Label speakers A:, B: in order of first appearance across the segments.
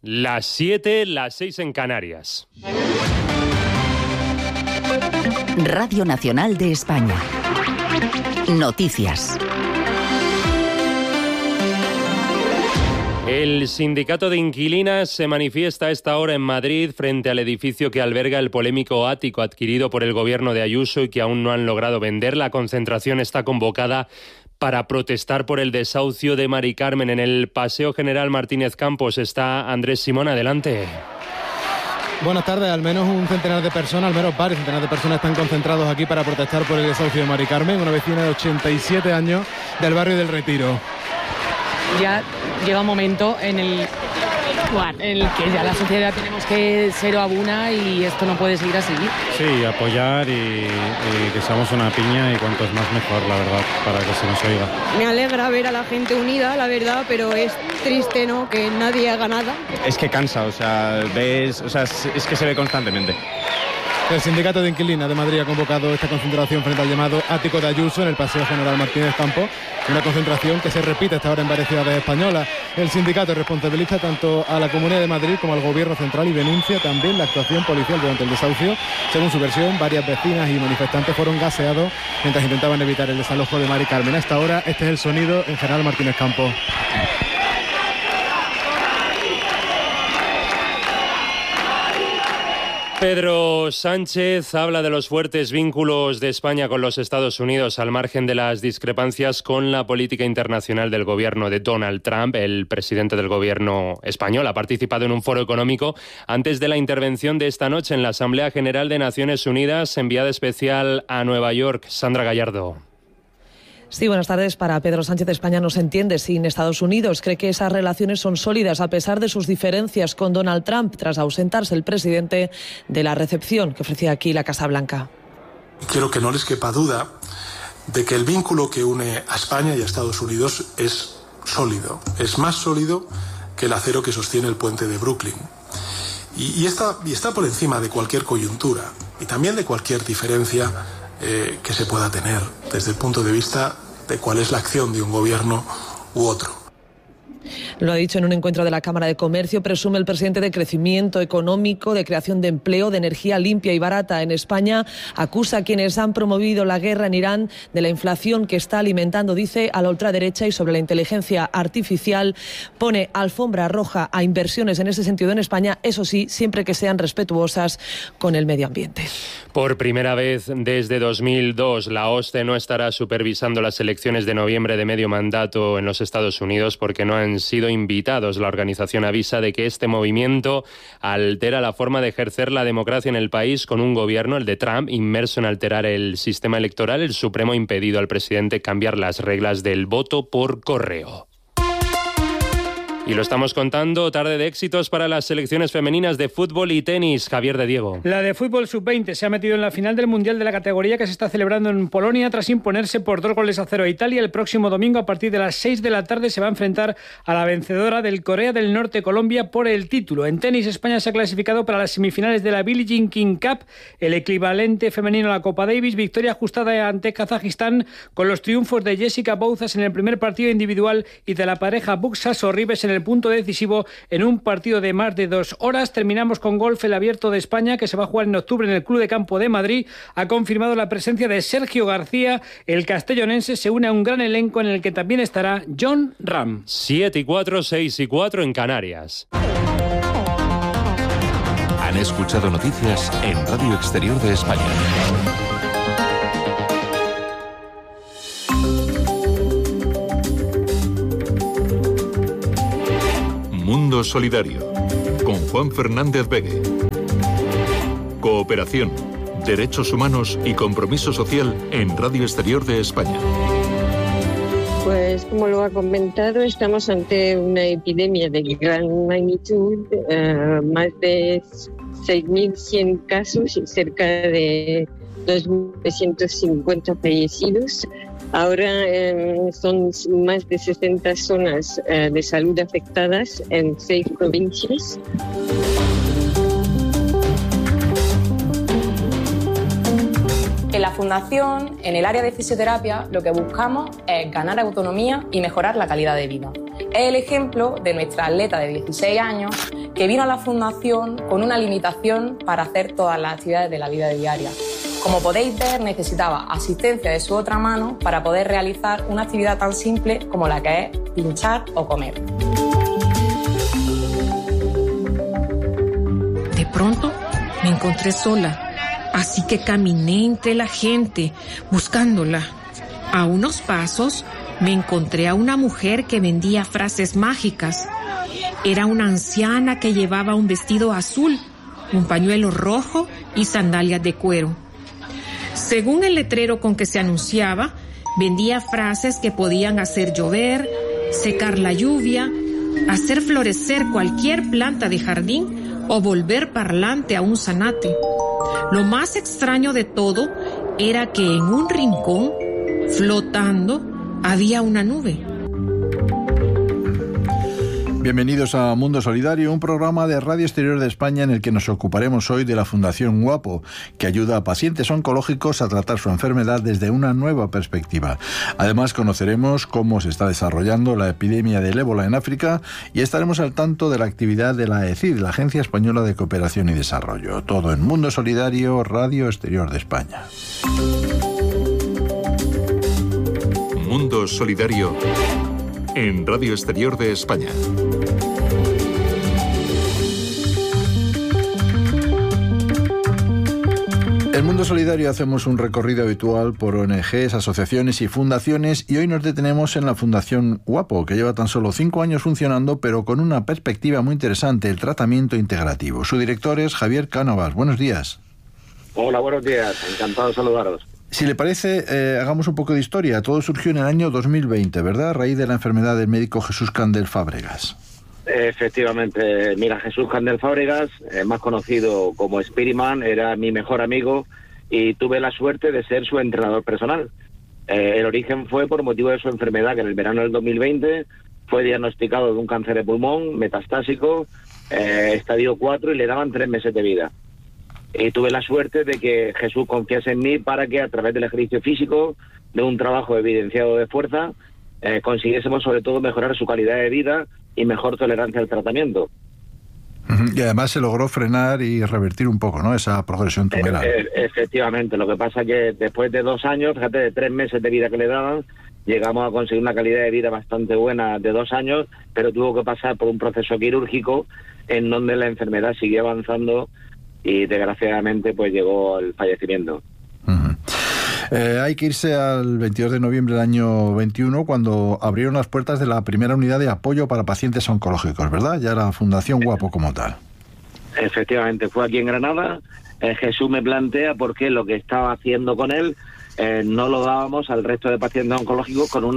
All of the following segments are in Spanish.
A: Las 7, las 6 en Canarias.
B: Radio Nacional de España. Noticias.
A: El sindicato de inquilinas se manifiesta a esta hora en Madrid frente al edificio que alberga el polémico ático adquirido por el gobierno de Ayuso y que aún no han logrado vender. La concentración está convocada para protestar por el desahucio de Mari Carmen. En el Paseo General Martínez Campos está Andrés Simón. Adelante.
C: Buenas tardes. Al menos un centenar de personas, al menos varios centenares de personas están concentrados aquí para protestar por el desahucio de Mari Carmen, una vecina de 87 años del barrio del Retiro.
D: Ya llega un momento en el que ya la sociedad tenemos que ser abuna y esto no puede seguir así.
E: Sí, apoyar y que seamos una piña y cuantos más mejor, la verdad, para que se nos oiga.
F: Me alegra ver a la gente unida, la verdad, pero es triste, ¿no?, que nadie haga nada.
G: Es que cansa, es que se ve constantemente.
C: El sindicato de inquilinas de Madrid ha convocado esta concentración frente al llamado ático de Ayuso en el Paseo General Martínez Campos, una concentración que se repite hasta ahora en varias ciudades españolas. El sindicato responsabiliza tanto a la Comunidad de Madrid como al Gobierno central y denuncia también la actuación policial durante el desahucio. Según su versión, varias vecinas y manifestantes fueron gaseados mientras intentaban evitar el desalojo de Mari Carmen. Hasta ahora este es el sonido en General Martínez Campos.
A: Pedro Sánchez habla de los fuertes vínculos de España con los Estados Unidos al margen de las discrepancias con la política internacional del gobierno de Donald Trump. El presidente del gobierno español ha participado en un foro económico antes de la intervención de esta noche en la Asamblea General de Naciones Unidas, enviada especial a Nueva York. Sandra Gallardo.
D: Sí, buenas tardes. Para Pedro Sánchez, España no se entiende sin Estados Unidos. Cree que esas relaciones son sólidas a pesar de sus diferencias con Donald Trump tras ausentarse el presidente de la recepción que ofrecía aquí la Casa Blanca.
H: Quiero que no les quepa duda de que el vínculo que une a España y a Estados Unidos es sólido. Es más sólido que el acero que sostiene el puente de Brooklyn. Y está por encima de cualquier coyuntura y también de cualquier diferencia que se pueda tener desde el punto de vista de cuál es la acción de un gobierno u otro.
D: Lo ha dicho en un encuentro de la Cámara de Comercio. Presume el presidente de crecimiento económico, de creación de empleo, de energía limpia y barata en España. Acusa a quienes han promovido la guerra en Irán de la inflación que está alimentando, dice, a la ultraderecha, y sobre la inteligencia artificial pone alfombra roja a inversiones en ese sentido en España, eso sí, siempre que sean respetuosas con el medio ambiente.
A: Por primera vez desde 2002, la OSCE no estará supervisando las elecciones de noviembre de medio mandato en los Estados Unidos porque no han sido invitados. La organización avisa de que este movimiento altera la forma de ejercer la democracia en el país, con un gobierno, el de Trump, inmerso en alterar el sistema electoral. El Supremo ha impedido al presidente cambiar las reglas del voto por correo. Y lo estamos contando, tarde de éxitos para las selecciones femeninas de fútbol y tenis. Javier de Diego.
I: La de fútbol sub-20 se ha metido en la final del Mundial de la categoría que se está celebrando en Polonia tras imponerse por 2-0 a Italia. El próximo domingo a partir de las 6 de la tarde se va a enfrentar a la vencedora del Corea del Norte, Colombia, por el título. En tenis, España se ha clasificado para las semifinales de la Billie Jean King Cup, el equivalente femenino a la Copa Davis. Victoria ajustada ante Kazajistán con los triunfos de Jessica Bouzas en el primer partido individual y de la pareja Buxa-Sorribes en el punto decisivo en un partido de más de 2 horas. Terminamos con golf. El Abierto de España, que se va a jugar en octubre en el Club de Campo de Madrid, ha confirmado la presencia de Sergio García. El castellonense se une a un gran elenco en el que también estará Jon Rahm.
A: 7-4, 6-4 en Canarias.
J: Han escuchado noticias en Radio Exterior de España. Mundo Solidario, con Juan Fernández Begue. Cooperación, derechos humanos y compromiso social en Radio Exterior de España.
K: Pues como lo ha comentado, estamos ante una epidemia de gran magnitud, más de 6.100 casos y cerca de 2.950 fallecidos. Ahora son más de 60 zonas de salud afectadas en 6 provincias.
L: En la Fundación, en el área de fisioterapia, lo que buscamos es ganar autonomía y mejorar la calidad de vida. Es el ejemplo de nuestra atleta de 16 años que vino a la fundación con una limitación para hacer todas las actividades de la vida diaria. Como podéis ver, necesitaba asistencia de su otra mano para poder realizar una actividad tan simple como la que es pinchar o comer.
M: De pronto me encontré sola, así que caminé entre la gente buscándola. A unos pasos me encontré a una mujer que vendía frases mágicas. Era una anciana que llevaba un vestido azul, un pañuelo rojo y sandalias de cuero. Según el letrero con que se anunciaba, vendía frases que podían hacer llover, secar la lluvia, hacer florecer cualquier planta de jardín o volver parlante a un zanate. Lo más extraño de todo era que en un rincón, flotando, había una nube.
N: Bienvenidos a Mundo Solidario, un programa de Radio Exterior de España en el que nos ocuparemos hoy de la Fundación Guapo, que ayuda a pacientes oncológicos a tratar su enfermedad desde una nueva perspectiva. Además, conoceremos cómo se está desarrollando la epidemia del ébola en África y estaremos al tanto de la actividad de la AECID, la Agencia Española de Cooperación y Desarrollo. Todo en Mundo Solidario, Radio Exterior de España.
J: Mundo Solidario en Radio Exterior de España.
N: En Mundo Solidario hacemos un recorrido habitual por ONGs, asociaciones y fundaciones, y hoy nos detenemos en la Fundación Guapo, que lleva tan solo 5 años funcionando, pero con una perspectiva muy interesante, el tratamiento integrativo. Su director es Javier Cánovas. Buenos días.
O: Hola, buenos días. Encantado de saludaros.
N: Si le parece, hagamos un poco de historia. Todo surgió en el año 2020, ¿verdad? A raíz de la enfermedad del médico Jesús Candel Fábregas.
O: Efectivamente. Mira, Jesús Candel Fábregas, más conocido como Spiritman, era mi mejor amigo y tuve la suerte de ser su entrenador personal. El origen fue por motivo de su enfermedad, que en el verano del 2020 fue diagnosticado de un cáncer de pulmón metastásico, estadio 4, y le daban 3 meses de vida. Y tuve la suerte de que Jesús confiase en mí para que a través del ejercicio físico, de un trabajo evidenciado de fuerza, consiguiésemos sobre todo mejorar su calidad de vida y mejor tolerancia al tratamiento.
N: Y además se logró frenar y revertir un poco, ¿no?, esa progresión tumoral.
O: Efectivamente, lo que pasa es que después de 2 años, fíjate, de 3 meses de vida que le daban, llegamos a conseguir una calidad de vida bastante buena de 2 años, pero tuvo que pasar por un proceso quirúrgico en donde la enfermedad siguió avanzando y desgraciadamente pues llegó el fallecimiento.
N: Hay que irse al 22 de noviembre del año 21, cuando abrieron las puertas de la primera unidad de apoyo para pacientes oncológicos, ¿verdad? Ya la Fundación Guapo como tal.
O: Efectivamente, fue aquí en Granada. Jesús me plantea por qué lo que estaba haciendo con él no lo dábamos al resto de pacientes oncológicos con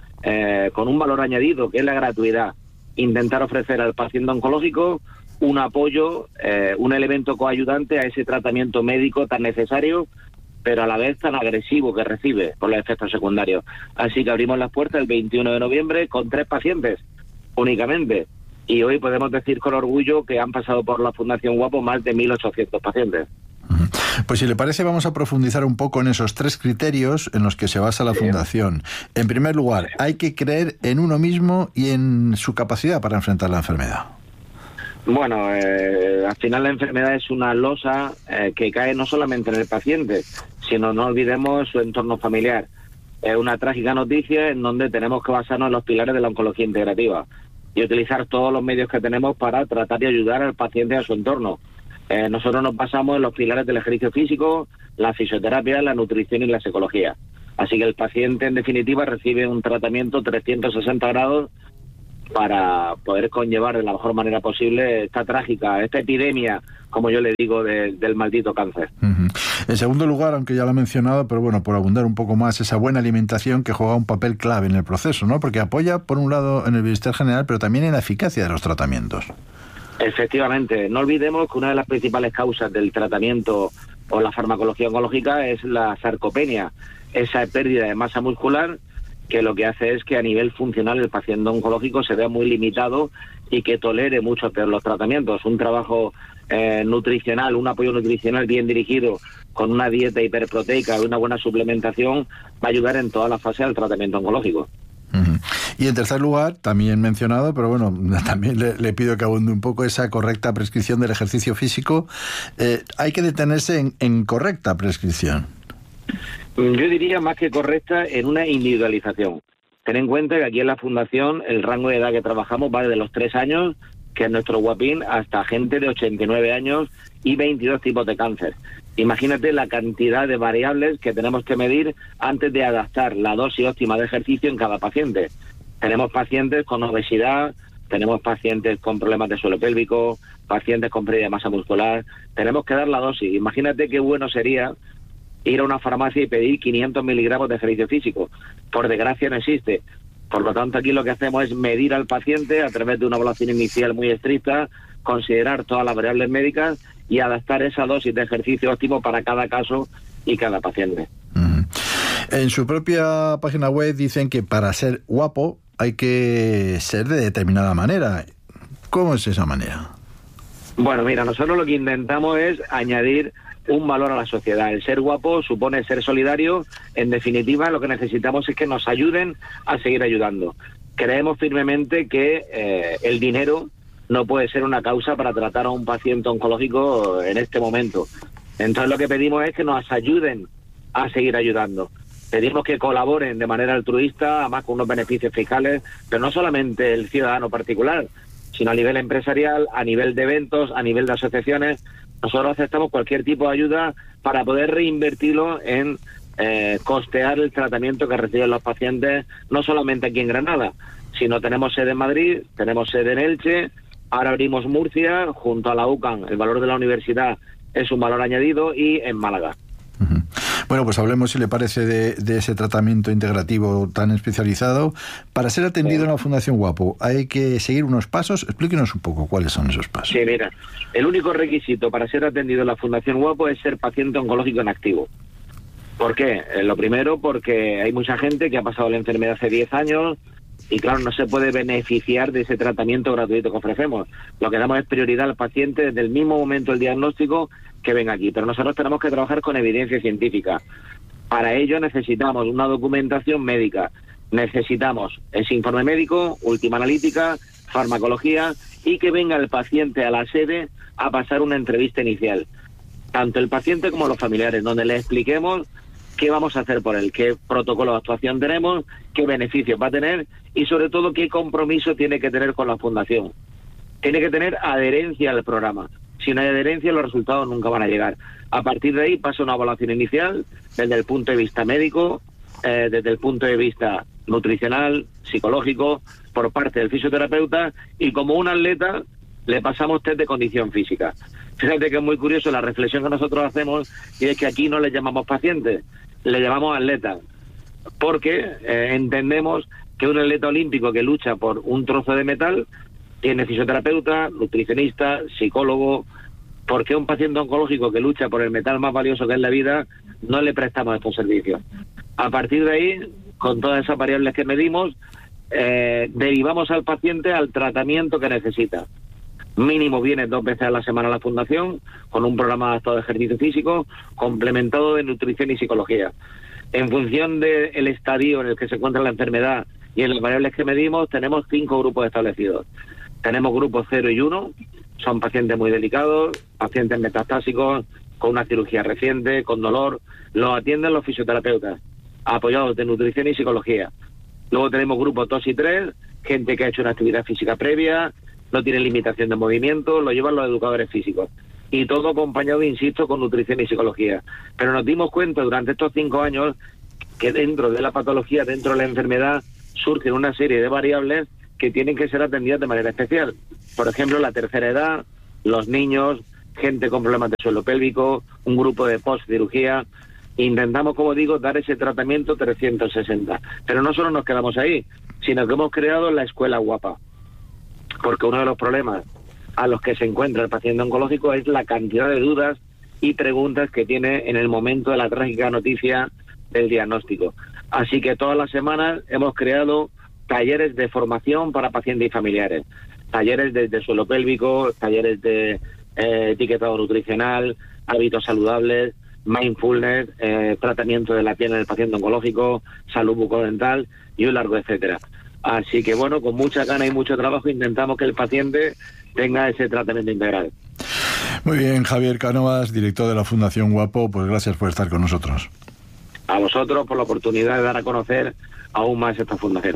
O: un valor añadido, que es la gratuidad. Intentar ofrecer al paciente oncológico un apoyo, un elemento coayudante a ese tratamiento médico tan necesario, pero a la vez tan agresivo que recibe por los efectos secundarios. Así que abrimos las puertas el 21 de noviembre con 3 pacientes únicamente. Y hoy podemos decir con orgullo que han pasado por la Fundación Guapo más de 1.800 pacientes.
N: Pues si le parece, vamos a profundizar un poco en esos 3 criterios en los que se basa la Fundación. En primer lugar, hay que creer en uno mismo y en su capacidad para enfrentar la enfermedad.
O: Bueno, al final la enfermedad es una losa que cae no solamente en el paciente, sino no olvidemos su entorno familiar. Es una trágica noticia en donde tenemos que basarnos en los pilares de la oncología integrativa y utilizar todos los medios que tenemos para tratar de ayudar al paciente y a su entorno. Nosotros nos basamos en los pilares del ejercicio físico, la fisioterapia, la nutrición y la psicología. Así que el paciente, en definitiva, recibe un tratamiento 360 grados para poder conllevar de la mejor manera posible esta epidemia, como yo le digo, del maldito cáncer.
N: En segundo lugar, aunque ya lo he mencionado, pero bueno, por abundar un poco más, esa buena alimentación que juega un papel clave en el proceso, ¿no? Porque apoya, por un lado, en el bienestar general, pero también en la eficacia de los tratamientos.
O: Efectivamente. No olvidemos que una de las principales causas del tratamiento o la farmacología oncológica es la sarcopenia, esa pérdida de masa muscular que lo que hace es que a nivel funcional el paciente oncológico se vea muy limitado y que tolere mucho peor los tratamientos. Un trabajo nutricional, un apoyo nutricional bien dirigido con una dieta hiperproteica y una buena suplementación va a ayudar en toda la fase del tratamiento oncológico.
N: Y en tercer lugar, también mencionado, pero bueno, también le pido que abunde un poco esa correcta prescripción del ejercicio físico. Hay que detenerse en correcta prescripción.
O: Yo diría más que correcta en una individualización. Ten en cuenta que aquí en la Fundación el rango de edad que trabajamos va desde los 3 años, que es nuestro guapín, hasta gente de 89 años y 22 tipos de cáncer. Imagínate la cantidad de variables que tenemos que medir antes de adaptar la dosis óptima de ejercicio en cada paciente. Tenemos pacientes con obesidad, tenemos pacientes con problemas de suelo pélvico, pacientes con pérdida de masa muscular. Tenemos que dar la dosis. Imagínate qué bueno sería ir a una farmacia y pedir 500 miligramos de ejercicio físico. Por desgracia no existe. Por lo tanto, aquí lo que hacemos es medir al paciente a través de una evaluación inicial muy estricta, considerar todas las variables médicas y adaptar esa dosis de ejercicio óptimo para cada caso y cada paciente.
N: En su propia página web dicen que para ser guapo hay que ser de determinada manera. ¿Cómo es esa manera?
O: Bueno, mira, nosotros lo que intentamos es añadir un valor a la sociedad. El ser guapo supone ser solidario. En definitiva, lo que necesitamos es que nos ayuden a seguir ayudando. Creemos firmemente que el dinero no puede ser una causa para tratar a un paciente oncológico en este momento. Entonces lo que pedimos es que nos ayuden a seguir ayudando. Pedimos que colaboren de manera altruista, además con unos beneficios fiscales, pero no solamente el ciudadano particular, sino a nivel empresarial, a nivel de eventos, a nivel de asociaciones. Nosotros aceptamos cualquier tipo de ayuda para poder reinvertirlo en costear el tratamiento que reciben los pacientes, no solamente aquí en Granada, sino tenemos sede en Madrid, tenemos sede en Elche, ahora abrimos Murcia, junto a la UCAM, el valor de la universidad es un valor añadido, y en Málaga.
N: Bueno, pues hablemos, si le parece, de ese tratamiento integrativo tan especializado. Para ser atendido en la Fundación Guapo, ¿hay que seguir unos pasos? Explíquenos un poco cuáles son esos pasos.
O: Sí, mira, el único requisito para ser atendido en la Fundación Guapo es ser paciente oncológico en activo. ¿Por qué? Lo primero, porque hay mucha gente que ha pasado la enfermedad hace 10 años y, claro, no se puede beneficiar de ese tratamiento gratuito que ofrecemos. Lo que damos es prioridad al paciente desde el mismo momento del diagnóstico que ven aquí. Pero nosotros tenemos que trabajar con evidencia científica. Para ello necesitamos una documentación médica. Necesitamos ese informe médico, última analítica, farmacología, y que venga el paciente a la sede a pasar una entrevista inicial. Tanto el paciente como los familiares, donde le expliquemos qué vamos a hacer por él, qué protocolo de actuación tenemos, qué beneficios va a tener y, sobre todo, qué compromiso tiene que tener con la Fundación. Tiene que tener adherencia al programa. Si no hay adherencia, los resultados nunca van a llegar. A partir de ahí pasa una evaluación inicial desde el punto de vista médico, desde el punto de vista nutricional, psicológico, por parte del fisioterapeuta, y como un atleta le pasamos test de condición física. Fíjate que es muy curioso la reflexión que nosotros hacemos, y es que aquí no le llamamos pacientes, le llamamos atletas, porque entendemos que un atleta olímpico que lucha por un trozo de metal tiene fisioterapeuta, nutricionista, psicólogo. Porque un paciente oncológico que lucha por el metal más valioso que es la vida, no le prestamos estos servicios. A partir de ahí, con todas esas variables que medimos, derivamos al paciente al tratamiento que necesita. Mínimo viene 2 veces a la semana a la Fundación, con un programa adaptado de ejercicio físico, complementado de nutrición y psicología. En función del estadio en el que se encuentra la enfermedad y en las variables que medimos, tenemos 5 grupos establecidos. Tenemos grupos 0 y 1, son pacientes muy delicados, pacientes metastásicos, con una cirugía reciente, con dolor. Los atienden los fisioterapeutas, apoyados de nutrición y psicología. Luego tenemos grupos 2 y 3, gente que ha hecho una actividad física previa, no tiene limitación de movimiento, lo llevan los educadores físicos. Y todo acompañado, insisto, con nutrición y psicología. Pero nos dimos cuenta durante estos 5 años que dentro de la patología, dentro de la enfermedad, surgen una serie de variables que tienen que ser atendidas de manera especial. Por ejemplo, la tercera edad, los niños, gente con problemas de suelo pélvico, un grupo de post-cirugía. Intentamos, como digo, dar ese tratamiento 360. Pero no solo nos quedamos ahí, sino que hemos creado la Escuela Guapa. Porque uno de los problemas a los que se encuentra el paciente oncológico es la cantidad de dudas y preguntas que tiene en el momento de la trágica noticia del diagnóstico. Así que todas las semanas hemos creado talleres de formación para pacientes y familiares. Talleres desde suelo pélvico, talleres de etiquetado nutricional, hábitos saludables, mindfulness, tratamiento de la piel en el paciente oncológico, salud bucodental y un largo etcétera. Así que bueno, con mucha ganas y mucho trabajo intentamos que el paciente tenga ese tratamiento integral.
N: Muy bien, Javier Cánovas, director de la Fundación Guapo, pues gracias por estar con nosotros.
O: A vosotros por la oportunidad de dar a conocer aún más esta fundación.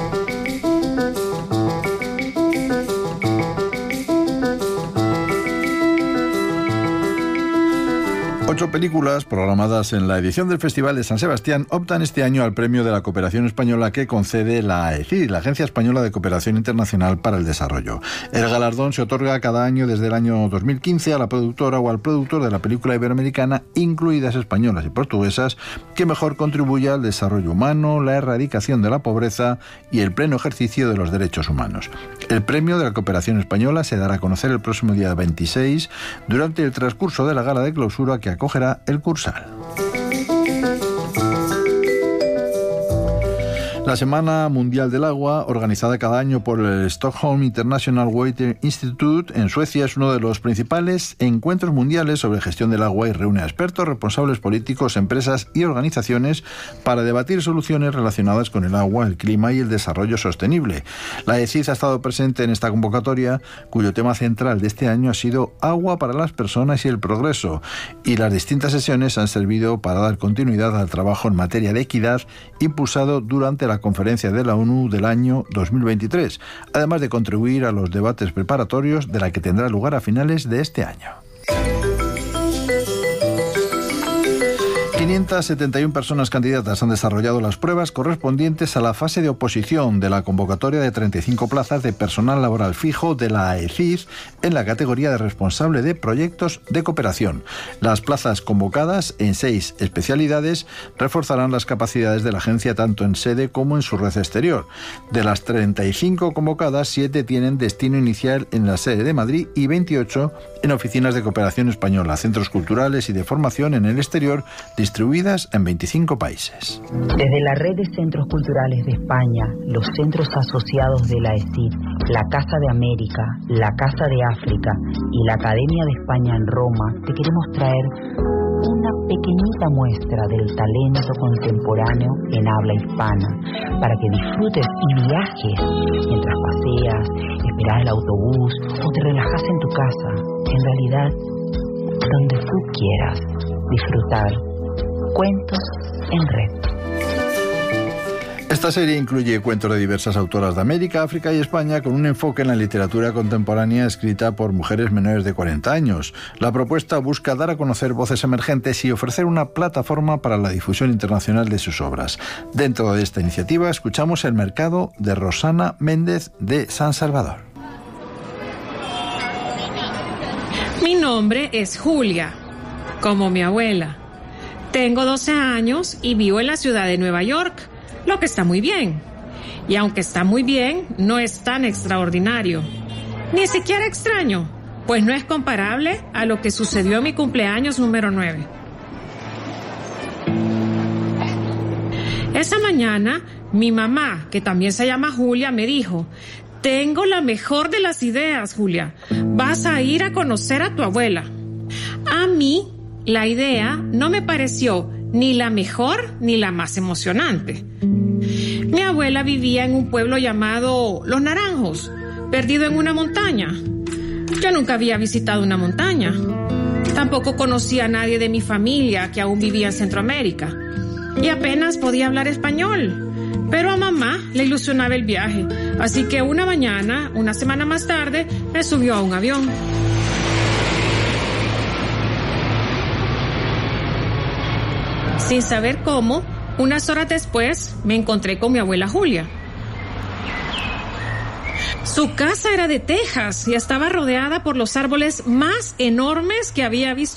N: 8 películas programadas en la edición del Festival de San Sebastián optan este año al premio de la cooperación española que concede la AECID, la Agencia Española de Cooperación Internacional para el Desarrollo. El galardón se otorga cada año desde el año 2015 a la productora o al productor de la película iberoamericana, incluidas españolas y portuguesas, que mejor contribuya al desarrollo humano, la erradicación de la pobreza y el pleno ejercicio de los derechos humanos. El premio de la cooperación española se dará a conocer el próximo día 26 durante el transcurso de la gala de clausura que acogerá el Cursal. La Semana Mundial del Agua, organizada cada año por el Stockholm International Water Institute en Suecia, es uno de los principales encuentros mundiales sobre gestión del agua y reúne a expertos, responsables políticos, empresas y organizaciones para debatir soluciones relacionadas con el agua, el clima y el desarrollo sostenible. La AECID ha estado presente en esta convocatoria, cuyo tema central de este año ha sido agua para las personas y el progreso, y las distintas sesiones han servido para dar continuidad al trabajo en materia de equidad impulsado durante la conferencia de la ONU del año 2023, además de contribuir a los debates preparatorios de la que tendrá lugar a finales de este año. 571 personas candidatas han desarrollado las pruebas correspondientes a la fase de oposición de la convocatoria de 35 plazas de personal laboral fijo de la AECID en la categoría de responsable de proyectos de cooperación. Las plazas convocadas en 6 especialidades reforzarán las capacidades de la agencia tanto en sede como en su red exterior. De las 35 convocadas, 7 tienen destino inicial en la sede de Madrid y 28 en oficinas de cooperación española, centros culturales y de formación en el exterior, distribuidas en 25 países.
P: Desde la Red de Centros Culturales de España, los centros asociados de la AECID, la Casa de América, la Casa de África y la Academia de España en Roma, te queremos traer una pequeñita muestra del talento contemporáneo en habla hispana, para que disfrutes y viajes mientras paseas, esperas el autobús o te relajas en tu casa. En realidad, donde tú quieras disfrutar. Cuentos en Red.
N: Esta serie incluye cuentos de diversas autoras de América, África y España con un enfoque en la literatura contemporánea escrita por mujeres menores de 40 años. La propuesta busca dar a conocer voces emergentes y ofrecer una plataforma para la difusión internacional de sus obras. Dentro de esta iniciativa escuchamos El Mercado de Rosana Méndez de San Salvador.
M: Mi nombre es Julia, como mi abuela. Tengo 12 años y vivo en la ciudad de Nueva York, lo que está muy bien. Y aunque está muy bien, no es tan extraordinario. Ni siquiera extraño, pues no es comparable a lo que sucedió en mi cumpleaños número 9. Esa mañana, mi mamá, que también se llama Julia, me dijo: tengo la mejor de las ideas, Julia. Vas a ir a conocer a tu abuela. A mí, la idea no me pareció ni la mejor ni la más emocionante. Mi abuela vivía en un pueblo llamado Los Naranjos, perdido en una montaña. Yo nunca había visitado una montaña. Tampoco conocía a nadie de mi familia que aún vivía en Centroamérica. Y apenas podía hablar español. Pero a mamá le ilusionaba el viaje. Así que una mañana, una semana más tarde, me subió a un avión. Sin saber cómo, unas horas después me encontré con mi abuela Julia. Su casa era de tejas y estaba rodeada por los árboles más enormes que había visto